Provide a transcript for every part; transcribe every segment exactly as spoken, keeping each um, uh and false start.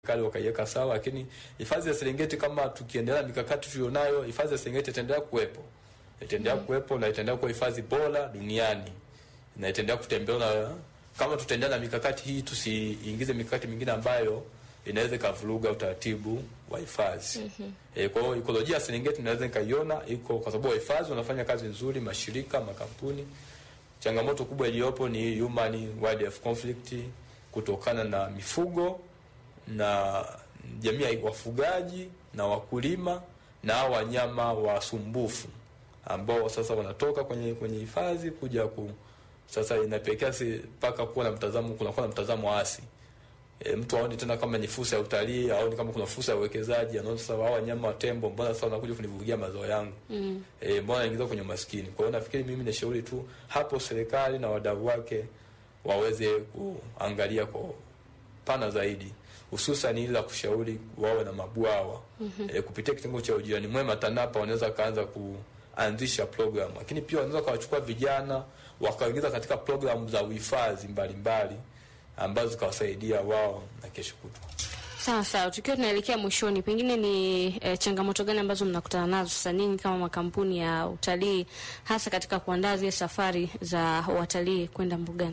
serikali wakaiweka sawa, lakini hifadhi ya Serengeti kama tukiendelea mikakati tulionayo, hifadhi ya Serengeti itaendelea kuwepo. Itaendelea mm. kuwepo na itaendelea kuwa hifadhi bora duniani. Na itaendelea kutembea na kama tutaendelea na mikakati hii, tusiingize mikakati mingine ambayo inaweza kuvuruga utaratibu wa hifadhi. Mm-hmm. E, kwa hiyo ekolojia ya Serengeti naweza nikaiona iko kwa sababu hifadhi wanafanya kazi nzuri, mashirika, makampuni. Changamoto kubwa iliyopo ni human wildlife conflict kutokana na mifugo na jamii ya wafugaji na wakulima na wanyama wasumbufu ambao sasa wanatoka kwenye kwenye hifadhi kuja ku sasa inapelekea si paka kuwa na mtazamo kuna kuwa na mtazamo asi. E, mtu aone tena kama ni fursa ya utalii, aone kama kuna fursa ya uwekezaji, anaona sasa hao wanyama wa tembo mbona sasa wanakuja kunivugia mazao yangu. Mm. Eh, mbona inaingiza kwenye maskini. Kwa hiyo nafikiri mimi ni shauri tu hapo serikali na wadau wake waweze kuangalia kwa pana zaidi, hususan ile la kushauri wawe na mabwawa. Mm-hmm. E, kupitia kitengo cha ujirani mwema TANAPA wanaweza kaanza kuanzisha program, lakini pia wanaweza kuwachukua vijana wakaingiza katika program za uhifadhi mbalimbali ambazo zikawasaidia wao na kesho kutwa. Sawa sawa, tukiwa tunaelekea mwishoni, pengine ni e, changamoto gani ambazo mnakutana nazo sasa ninyi kama makampuni ya utalii, hasa katika kuandaa zile safari za watalii kwenda mbugani?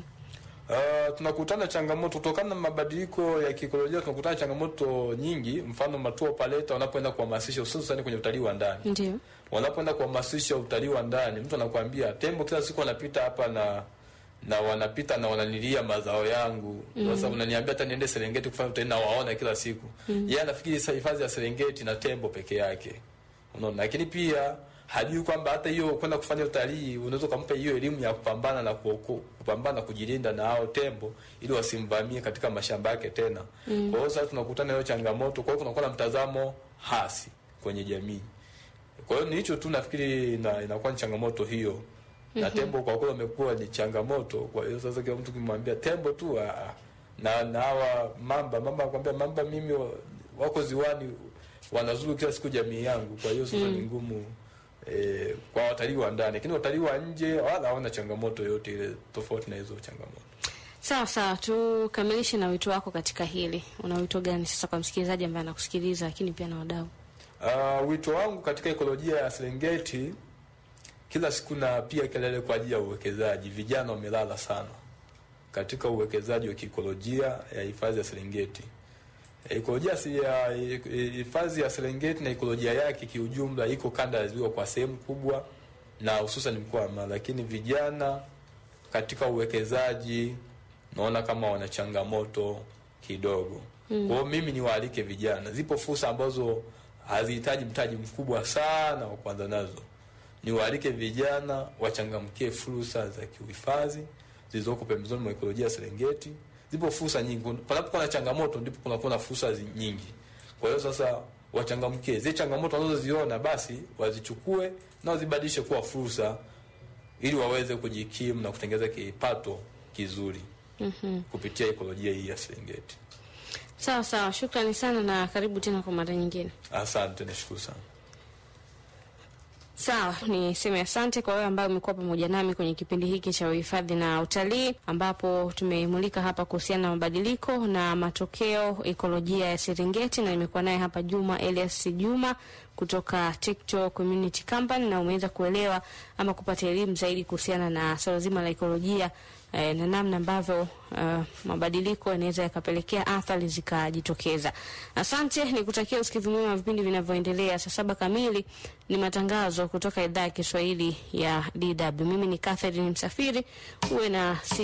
Uh, tunakutana changamoto kutokana na mabadiliko ya kiikolojia. Tunakutana changamoto nyingi, mfano matour operator wanapoenda kuhamasisha hususan kwenye utalii wa ndani. Ndio. Wanapoenda kuhamasisha utalii wa ndani, mtu anakuambia tembo kila siku wanapita hapa na na wanapita na wananilia mazao yangu. Mm. Sasa unaniambia hata niende Serengeti kufanya utalii na waona kila siku. Mm. Yeye anafikiri sasa hifadhi ya Serengeti na tembo peke yake. Unaona, lakini pia hajui kwamba hata hiyo kwenda kufanya utalii unaweza kumpa hiyo elimu ya kupambana na kupambana kujilinda na hao tembo ili wasimvamie katika mashamba yake tena. Mm. Kwa hiyo sasa tunakutana na hiyo changamoto, kwa hiyo kunakuwa na mtazamo hasi kwenye jamii. Kwa hiyo ni hicho tu nafikiri na inakuwa ni changamoto hiyo. Na tembo kwa kweli wamekuwa ni changamoto. Kwa hiyo sasa kila mtu kimwambia tembo tu a, na na hawa mamba mamba akwambia mamba mimi wako ziwani wanazuru kila siku jamii yangu. Kwa hiyo sasa mm. ni ngumu eh, kwa watalii wa ndani, lakini watalii wa nje wala hawana changamoto yote ile tofauti na hizo changamoto. Sawa sawa, tukamilishe na wito wako katika hili. Una wito gani sasa kwa msikilizaji ambaye anakusikiliza lakini pia na wadau? Uh, wito wangu katika ekolojia ya Serengeti, kila siku na pia kelele kwa ajili ya uwekezaji. Vijana wamelala sana katika uwekezaji wa kiikolojia ya hifadhi ya Serengeti. Ekolojia ya hifadhi ya Serengeti na ekolojia yake kiujumla iko kanda ya ziwa kwa sehemu kubwa na hususan mkoa wa Mara, lakini vijana katika uwekezaji naona kama wana changamoto kidogo. Mm. Kwa hiyo mimi niwaalike vijana, zipo fursa ambazo hazihitaji mtaji mkubwa sana wa kuanza nazo. Niwaalike vijana wachangamkie fursa za kiuhifadhi zilizoko pembezoni mwa ekolojia Serengeti. Zipo fursa nyingi. Panapokuwa na changamoto ndipo kunakuwa na fursa nyingi. Kwa hiyo sasa wachangamkie zile changamoto wanazoziona, basi wazichukue na wazibadilishe kuwa fursa ili waweze kujikimu na kutengeneza kipato kizuri. Mhm. Kupitia ekolojia hii ya Serengeti. Sawa sawa, shukrani sana na karibu tena kwa mara nyingine. Asante, nashukuru sana. Sawa, ni sema asante kwa wewe ambao umekuwa pamoja nami kwenye kipindi hiki cha uhifadhi na utalii, ambapo tumemulika hapa kuhusiana na mabadiliko na matokeo ekolojia ya Serengeti, na nimekuwa naye hapa Juma Elias Juma kutoka TikTok Community Company, na umeweza kuelewa ama kupata elimu zaidi kuhusiana na swala zima la ekolojia eh, na namna ambavyo uh, mabadiliko yanaweza yakapelekea athari zikajitokeza. Asante, nikutakia usikivu mwema wa vipindi vinavyoendelea. Saa saba kamili ni matangazo kutoka idhaa ya Kiswahili ya D W. Mimi ni Catherine Msafiri. Uwe na